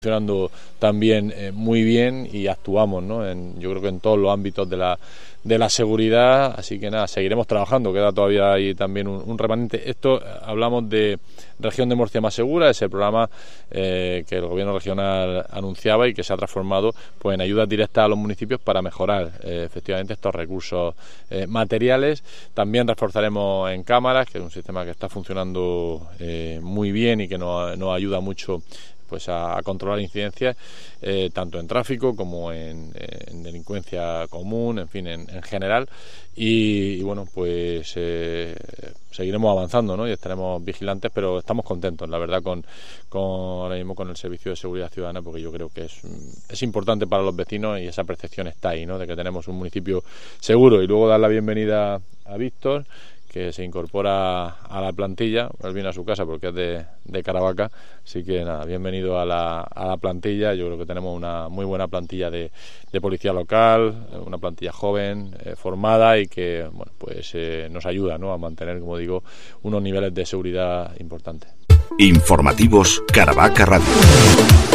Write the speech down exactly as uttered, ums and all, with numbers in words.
funcionando también eh, muy bien y actuamos, ¿no? En, yo creo que en todos los ámbitos de la de la seguridad, así que nada, seguiremos trabajando, queda todavía ahí también un, un remanente. Esto, hablamos de Región de Murcia Más Segura, ese programa eh, que el gobierno regional anunciaba y que se ha transformado pues en ayudas directas a los municipios para mejorar eh, efectivamente estos recursos eh, materiales. También reforzaremos en cámaras, que es un sistema que está funcionando eh, muy bien y que nos, nos ayuda mucho pues a, a controlar incidencias eh, tanto en tráfico como en, en delincuencia común, en fin, en, en general y, y bueno, pues eh, seguiremos avanzando, ¿no? Y estaremos vigilantes, pero estamos contentos, la verdad, con, con ahora mismo con el servicio de seguridad ciudadana, porque yo creo que es, es importante para los vecinos y esa percepción está ahí, ¿no? De que tenemos un municipio seguro. Y luego dar la bienvenida a Víctor, que se incorpora a la plantilla. Él viene a su casa porque es de, de Caravaca, así que nada, bienvenido a la, a la plantilla. Yo creo que tenemos una muy buena plantilla de, de policía local, una plantilla joven, eh, formada y que bueno, pues eh, nos ayuda, ¿no?, a mantener, como digo, unos niveles de seguridad importantes. Informativos Caravaca Radio.